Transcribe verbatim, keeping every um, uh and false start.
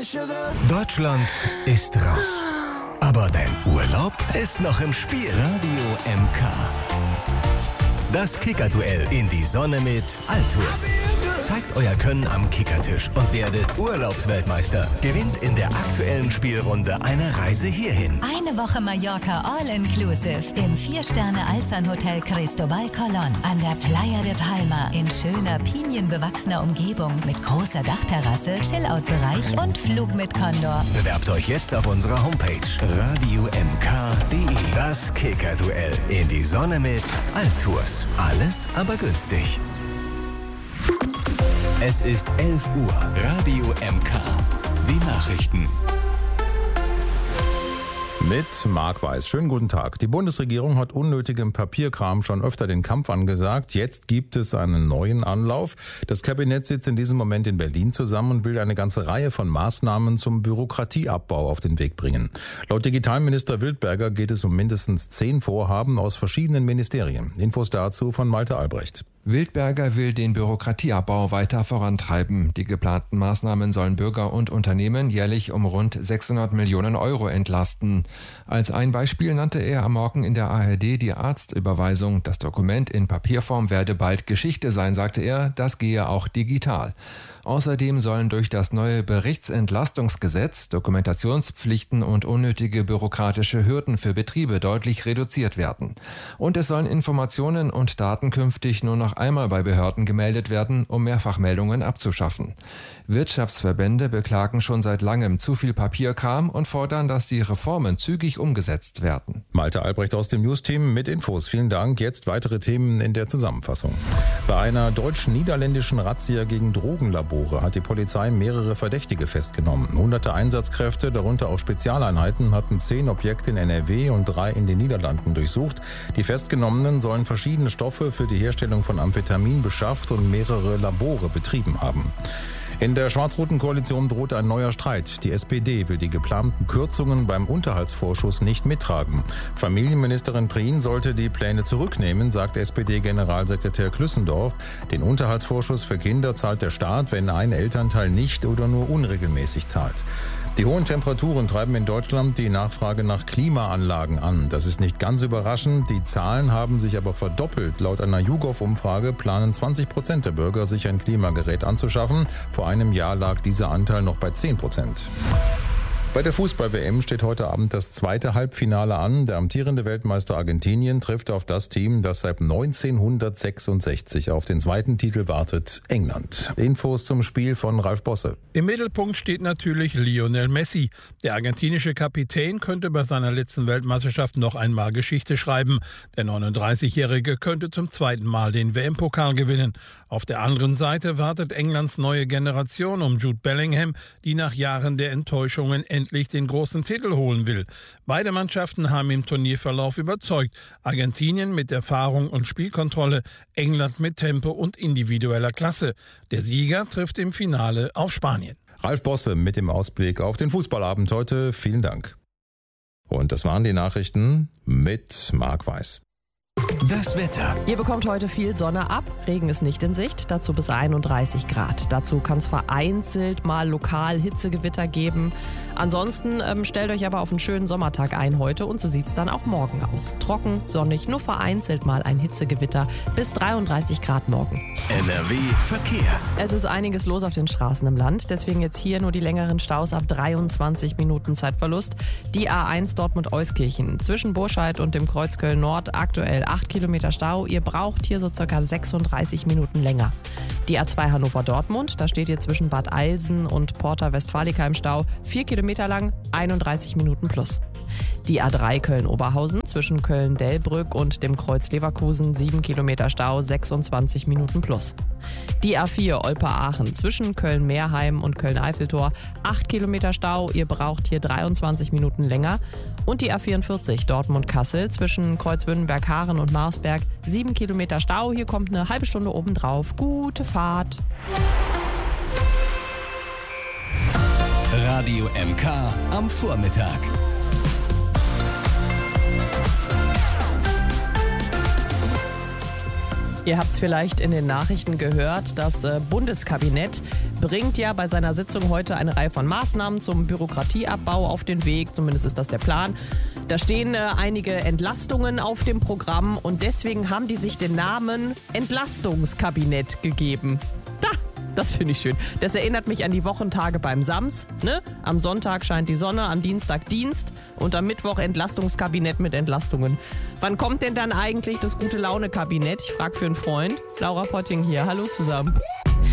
Deutschland ist raus. Aber dein Urlaub ist noch im Spiel. Radio M K. Das Kickerduell in die Sonne mit Altours. Zeigt euer Können am Kickertisch und werdet Urlaubsweltmeister. Gewinnt in der aktuellen Spielrunde eine Reise hierhin. Eine Woche Mallorca All-Inclusive im vier-Sterne-Alzan-Hotel Cristobal Colón an der Playa de Palma in schöner, pinienbewachsener Umgebung mit großer Dachterrasse, Chillout-Bereich und Flug mit Condor. Bewerbt euch jetzt auf unserer Homepage radio m k punkt d e. Das Kickerduell in die Sonne mit Altours. Alles aber günstig. Es ist elf Uhr. Radio M K. Die Nachrichten. Mit Marc Weiß. Schönen guten Tag. Die Bundesregierung hat unnötigem Papierkram schon öfter den Kampf angesagt. Jetzt gibt es einen neuen Anlauf. Das Kabinett sitzt in diesem Moment in Berlin zusammen und will eine ganze Reihe von Maßnahmen zum Bürokratieabbau auf den Weg bringen. Laut Digitalminister Wildberger geht es um mindestens zehn Vorhaben aus verschiedenen Ministerien. Infos dazu von Malte Albrecht. Wildberger will den Bürokratieabbau weiter vorantreiben. Die geplanten Maßnahmen sollen Bürger und Unternehmen jährlich um rund sechshundert Millionen Euro entlasten. Als ein Beispiel nannte er am Morgen in der A R D die Arztüberweisung. Das Dokument in Papierform werde bald Geschichte sein, sagte er. Das gehe auch digital. Außerdem sollen durch das neue Berichtsentlastungsgesetz Dokumentationspflichten und unnötige bürokratische Hürden für Betriebe deutlich reduziert werden. Und es sollen Informationen und Daten künftig nur noch einmal bei Behörden gemeldet werden, um Mehrfachmeldungen abzuschaffen. Wirtschaftsverbände beklagen schon seit langem zu viel Papierkram und fordern, dass die Reformen zügig umgesetzt werden. Malte Albrecht aus dem News-Team mit Infos. Vielen Dank. Jetzt weitere Themen in der Zusammenfassung. Bei einer deutsch-niederländischen Razzia gegen Drogenlabore hat die Polizei mehrere Verdächtige festgenommen. Hunderte Einsatzkräfte, darunter auch Spezialeinheiten, hatten zehn Objekte in N R W und drei in den Niederlanden durchsucht. Die Festgenommenen sollen verschiedene Stoffe für die Herstellung von Amphetamin beschafft und mehrere Labore betrieben haben. In der schwarz-roten Koalition droht ein neuer Streit. Die S P D will die geplanten Kürzungen beim Unterhaltsvorschuss nicht mittragen. Familienministerin Prien sollte die Pläne zurücknehmen, sagt S P D-Generalsekretär Klüssendorf. Den Unterhaltsvorschuss für Kinder zahlt der Staat, wenn ein Elternteil nicht oder nur unregelmäßig zahlt. Die hohen Temperaturen treiben in Deutschland die Nachfrage nach Klimaanlagen an. Das ist nicht ganz überraschend. Die Zahlen haben sich aber verdoppelt. Laut einer YouGov-Umfrage planen zwanzig Prozent der Bürger, sich ein Klimagerät anzuschaffen. Vor einem Jahr lag dieser Anteil noch bei zehn Prozent. Bei der Fußball-W M steht heute Abend das zweite Halbfinale an. Der amtierende Weltmeister Argentinien trifft auf das Team, das seit neunzehnhundertsechsundsechzig auf den zweiten Titel wartet, England. Infos zum Spiel von Ralf Bosse. Im Mittelpunkt steht natürlich Lionel Messi. Der argentinische Kapitän könnte bei seiner letzten Weltmeisterschaft noch einmal Geschichte schreiben. Der neununddreißigjährige könnte zum zweiten Mal den W M-Pokal gewinnen. Auf der anderen Seite wartet Englands neue Generation um Jude Bellingham, die nach Jahren der Enttäuschungen endlich den großen Titel holen will. Beide Mannschaften haben im Turnierverlauf überzeugt. Argentinien mit Erfahrung und Spielkontrolle, England mit Tempo und individueller Klasse. Der Sieger trifft im Finale auf Spanien. Ralf Bosse mit dem Ausblick auf den Fußballabend heute. Vielen Dank. Und das waren die Nachrichten mit Marc Weiß. Das Wetter. Ihr bekommt heute viel Sonne ab, Regen ist nicht in Sicht, dazu bis einunddreißig Grad. Dazu kann es vereinzelt mal lokal Hitzegewitter geben. Ansonsten ähm, stellt euch aber auf einen schönen Sommertag ein heute und so sieht es dann auch morgen aus. Trocken, sonnig, nur vereinzelt mal ein Hitzegewitter bis dreiunddreißig Grad morgen. N R W Verkehr. Es ist einiges los auf den Straßen im Land, deswegen jetzt hier nur die längeren Staus ab dreiundzwanzig Minuten Zeitverlust. Die A eins Dortmund-Euskirchen zwischen Burscheid und dem Kreuz Köln-Nord aktuell acht Kilometer Stau. Ihr braucht hier so circa sechsunddreißig Minuten länger. Die A zwei Hannover-Dortmund, da steht ihr zwischen Bad Eilsen und Porta Westfalica im Stau vier Kilometer lang, einunddreißig Minuten plus. Die A drei Köln-Oberhausen zwischen Köln-Delbrück und dem Kreuz Leverkusen sieben Kilometer Stau, sechsundzwanzig Minuten plus. Die A vier Olpe-Aachen zwischen Köln-Meerheim und Köln-Eiffeltor acht Kilometer Stau, ihr braucht hier dreiundzwanzig Minuten länger. Und die A vierundvierzig Dortmund-Kassel zwischen Kreuzwünnenberg-Haaren und Marsberg sieben Kilometer Stau, hier kommt eine halbe Stunde obendrauf. Gute Fahrt! Radio M K am Vormittag. Ihr habt es vielleicht in den Nachrichten gehört, das äh, Bundeskabinett bringt ja bei seiner Sitzung heute eine Reihe von Maßnahmen zum Bürokratieabbau auf den Weg, zumindest ist das der Plan. Da stehen äh, einige Entlastungen auf dem Programm und deswegen haben die sich den Namen Entlastungskabinett gegeben. Da! Das finde ich schön. Das erinnert mich an die Wochentage beim Sams. Ne? Am Sonntag scheint die Sonne, am Dienstag Dienst und am Mittwoch Entlastungskabinett mit Entlastungen. Wann kommt denn dann eigentlich das Gute-Laune-Kabinett? Ich frage für einen Freund. Laura Potting hier. Hallo zusammen.